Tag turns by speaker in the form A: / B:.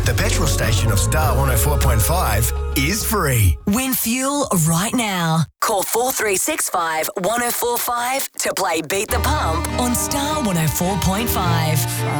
A: the petrol station of Star 104.5 is free.
B: Win fuel right now. Call 4365 1045 to play Beat the Pump on Star 104.5.